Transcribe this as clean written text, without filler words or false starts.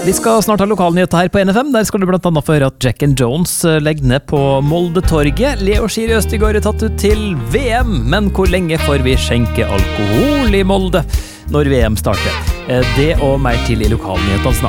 Vi skal snart ha lokalnyheter her på NFM. Der skal du blant annet få høre at Jack and Jones legger ned på Molde-torget. Leo Skiri Østigård er tatt ut til VM, men hvor lenge får vi skjenke alkohol i Molde når VM starter? Det og mer til i lokalnyhetene snart.